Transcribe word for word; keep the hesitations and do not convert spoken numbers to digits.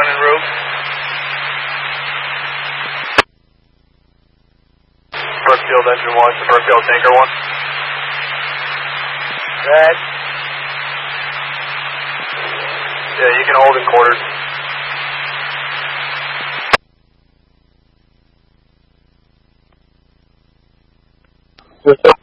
one en route. Brookfield engine one to Brookfield tanker one. Red. Yeah, you can hold in quarters. Just